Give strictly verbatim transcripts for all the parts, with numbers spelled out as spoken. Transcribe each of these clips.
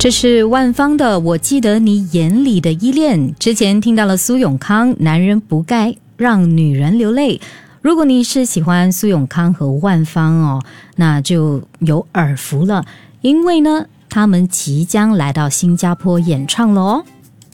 这是万芳的《我记得你眼里的依恋》。之前听到了苏永康《男人不该让女人流泪》。如果你是喜欢苏永康和万芳哦，那就有耳福了，因为呢，他们即将来到新加坡演唱了哦。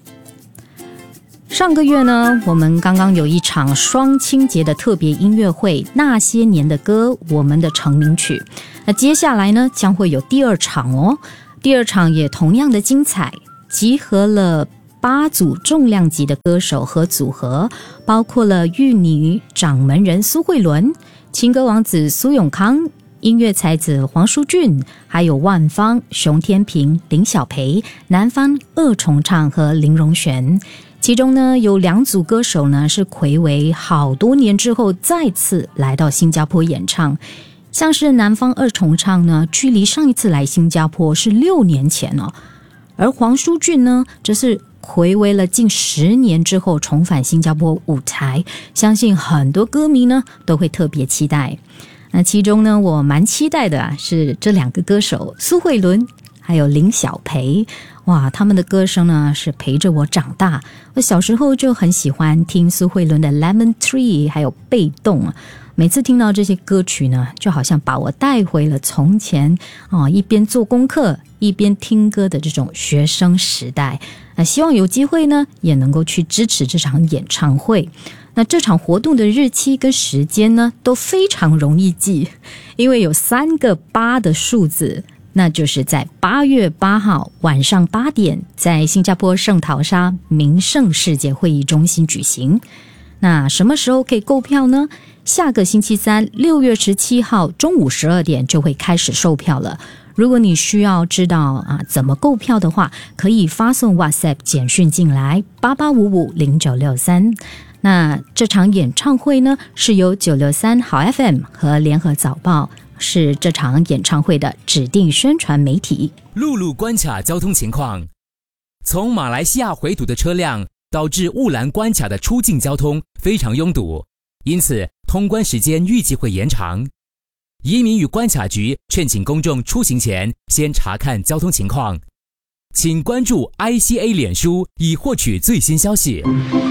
上个月呢，我们刚刚有一场双清节的特别音乐会，那些年的歌，我们的成名曲。那接下来呢，将会有第二场哦，第二场也同样的精彩，集合了八组重量级的歌手和组合，包括了玉女掌门人苏慧伦、情歌王子苏永康、音乐才子黄舒骏，还有万芳、熊天平、林小培、南方二重唱和林荣璇。其中呢，有两组歌手呢是睽违好多年之后再次来到新加坡演唱。像是南方二重唱呢，距离上一次来新加坡是六年前哦，而黄舒骏呢，则是睽违了近十年之后重返新加坡舞台，相信很多歌迷呢都会特别期待。那其中呢，我蛮期待的啊，是这两个歌手苏慧伦还有林小培。哇，他们的歌声呢是陪着我长大，我小时候就很喜欢听苏慧伦的 Lemon Tree 还有被动，每次听到这些歌曲呢，就好像把我带回了从前、哦、一边做功课一边听歌的这种学生时代。那希望有机会呢也能够去支持这场演唱会。那这场活动的日期跟时间呢都非常容易记，因为有三个八的数字，那就是在八月八号晚上八点，在新加坡圣淘沙名胜世界会议中心举行。那什么时候可以购票呢？下个星期三六月十七号中午十二点就会开始售票了。如果你需要知道啊怎么购票的话，可以发送 WhatsApp 简讯进来八八五五零九六三。那这场演唱会呢，是由九六三好 F M 和联合早报是这场演唱会的指定宣传媒体。 陆路关卡交通情况：从马来西亚回堵的车辆导致雾兰关卡的出境交通非常拥堵，因此通关时间预计会延长。移民与关卡局劝请公众出行前先查看交通情况，请关注 I C A 脸书以获取最新消息。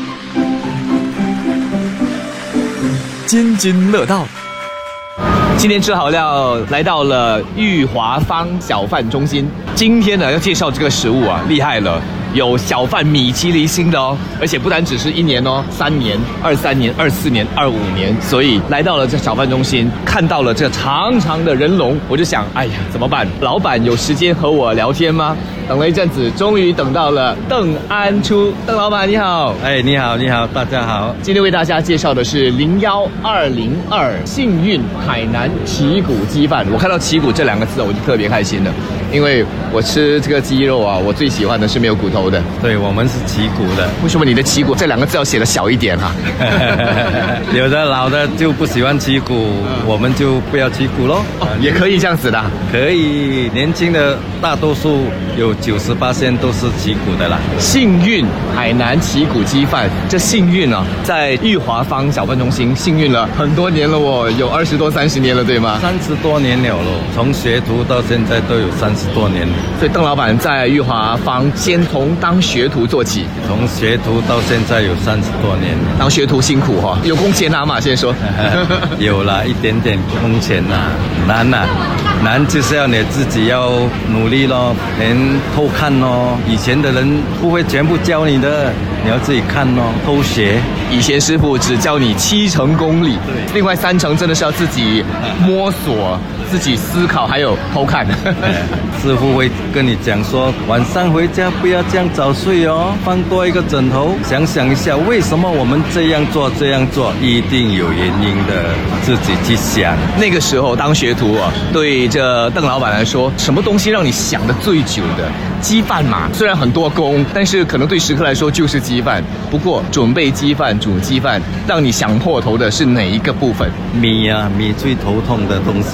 津津乐道。今天吃好料来到了裕华坊小贩中心，今天呢要介绍这个食物啊，厉害了，有小贩米其林星的哦，而且不单只是一年哦，三年、二三年、二四年、二五年，所以来到了这小贩中心，看到了这长长的人龙，我就想，哎呀，怎么办？老板有时间和我聊天吗？等了一阵子，终于等到了邓安初，邓老板你好。 哎，你好，你好，大家好。 今天为大家介绍的是零幺二零二幸运海南旗骨鸡饭。我看到旗骨这两个字，我就特别开心了，因为我吃这个鸡肉啊，我最喜欢的是没有骨头的。 对，我们是旗骨的。 为什么你的旗骨这两个字要写的小一点啊？ 有的老的就不喜欢旗骨，嗯、我们就不要旗骨咯、 哦。也可以这样子的、啊。 可以，年轻的大多数有九十八%都是旗骨的啦。 幸运海南旗骨鸡饭，这幸运啊，在裕华坊小贩中心幸运了很多年了哦，有二十多三十年了，对吗？ 三十多年了咯，从学徒到现在都有三十多年了。 所以邓老板在裕华坊先从当学徒做起， 从学徒到现在有三十多年。 当学徒辛苦哈、哦，有工钱拿嘛？先说， 有啦，一点点工钱呐，难呐、啊，难就是要你自己要努力咯，连偷看咯。以前的人不会全部教你的，你要自己看咯，偷学。 以前师傅只教你七成功力，对，另外三成真的是要自己摸索、自己思考，还有偷看。 师傅会跟你讲说，晚上回家不要这样早睡哦，放多一个枕头，想想一下为什么我们这样做这样做，一定有原因的，自己去想。 那个时候当学徒啊，对这邓老板来说，什么东西让你想得最久的？鸡饭嘛，虽然很多工，但是可能对食客来说就是鸡饭。不过准备鸡饭、煮鸡饭，让你想破头的是哪一个部分？ 米啊，米最头痛的东西来的。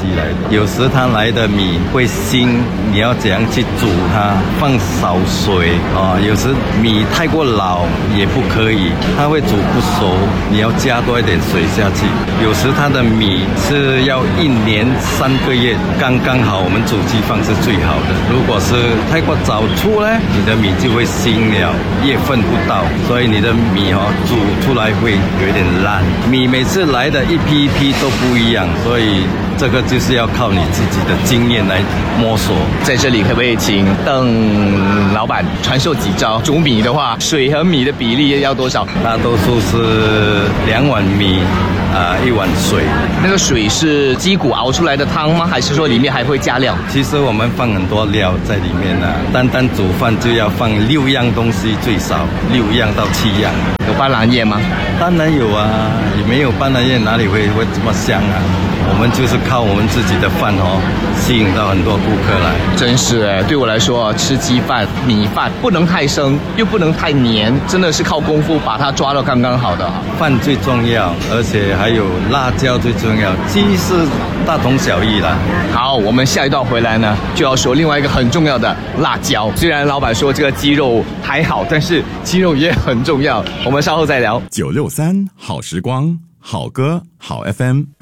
有时它来的米会腥，你要怎样去煮它？放少水啊、哦，有时米太过老也不可以，它会煮不熟，你要加多一点水下去。有时它的米是要一年三个月，刚刚好，我们煮鸡放是最好的。如果是太过早出呢，你的米就会腥了，叶分不到，所以你的米哦煮出来会有一点烂。米每次来的一批一批都不一样，所以这个就是要靠你自己的经验来摸索。 在这里可不可以请邓老板传授几招？煮米的话，水和米的比例要多少？ 大多数是两碗米啊、呃，一碗水。 那个水是鸡骨熬出来的汤吗？还是说里面还会加料？ 其实我们放很多料在里面啊，单单煮饭就要放六样东西，最少六样到七样。 有斑斓叶吗？ 当然有啊，也没有斑斓叶哪里会会这么香啊？我们就是靠我们自己的饭哦，吸引到很多顾客来。 真是哎，对我来说，吃鸡饭、米饭不能太生，又不能太黏，真的是靠功夫把它抓到刚刚好的。 饭最重要，而且还有辣椒最重要，鸡是大同小异啦。 好，我们下一道回来呢，就要说另外一个很重要的辣椒。虽然老板说这个鸡肉还好，但是鸡肉也很重要。我们稍后再聊。 九六三好时光，好歌好 F M。